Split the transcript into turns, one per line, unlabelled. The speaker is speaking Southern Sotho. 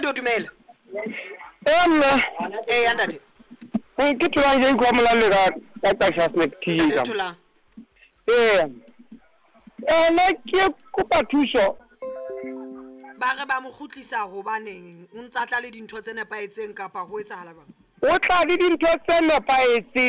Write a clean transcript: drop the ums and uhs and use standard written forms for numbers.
Ntate o dumela.
Nna
Ya ntate.
ke tholang jeng kwa molale ka Shasnet TV
Ntate
ka.
tholang.
Nna ke kopa thuso.
Ba re ba mo kgutlisa hobaneng o ntsa tla le dintho tse nepahetseng kapa ho etsahala bang?
O tla di dintho tse nepahetseng.